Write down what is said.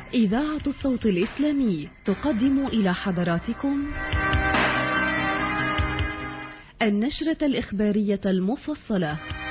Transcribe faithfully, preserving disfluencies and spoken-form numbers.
إذاعة الصوت الإسلامي تقدم إلى حضراتكم النشرة الإخبارية المفصلة